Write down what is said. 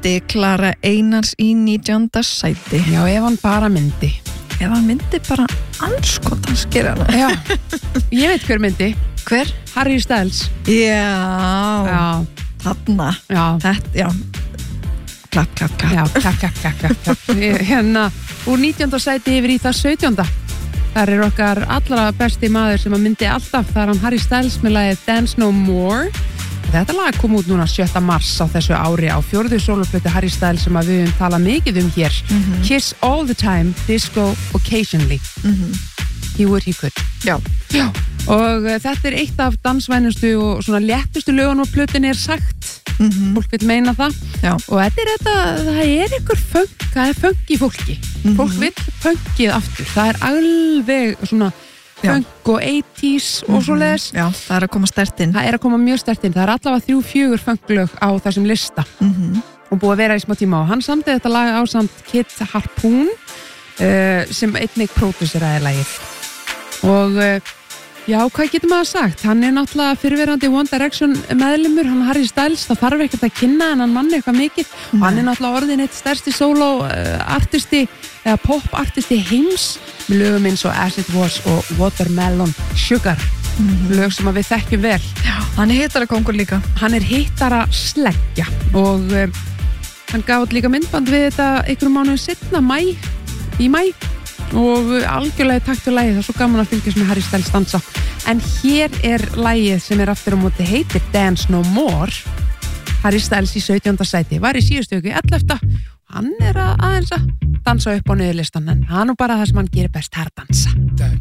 myndi Klara Einars í 19. sæti. Já, ef hann bara myndi. Ef hann myndi bara anskotans gera hana. Já, ég veit hver myndi. Hver? Harry Styles. Já. Þarna. Já. Þetta, já. Klapp. Já, klapp. Hérna, úr 19. sæti yfir í það 17. Þar okkar allra besti maður sem að myndi alltaf. Það hann Harry Styles með lagið Dance No More. Þetta lag kom út núna 7. mars á þessu ári á 4. sólóplötu Harry Styles sem að við höfum talað mikið hér. Kiss All The Time, Disco Occasionally. He Would, He Could. Já. Og þetta eitt af dansvænustu og svona léttustu lögun og plötunni sagt. Fólk vil meina það. Já. Og það ykkur funk, það funk í fólki. Fólk vil funkið aftur. Það alveg svona funk og 80s og svoleiðis. Já, það að koma sterkt inn. Það að koma mjög sterkt inn. Það allavega 3-4 funklög á þessum lista. Og búið að vera í smá tíma og hann samdi þetta lag ásamt Kid Harpoon sem einnig pródúseraði lagið. Og já, hvað getur maður sagt? Hann náttúrulega fyrrverandi One Direction meðlimur, hann Harry Styles, það þarf ekkert að kynna en hann manni eitthvað mikið. Og hann náttúrulega orðin eitt stærsti solo-artisti eða pop-artisti heims með lögum eins og As It Was og Watermelon Sugar. Lög sem við þekkjum vel. Já, hann hittara kongur líka. Hann hittara sleggja og hann gaf líka myndband við þetta einhverjum mánuðum seinna, í mæ og algjörlega takt við lagið, það svo gaman að fylgjast með Harry Styles dansa. En hér lagið sem aftur á móti heitir Dance No More. Harry Styles í 17. sæti, var í síðustu viku 11. Hann aðeins að dansa upp á niðurlistan en hann bara það sem hann gerir best, dansa.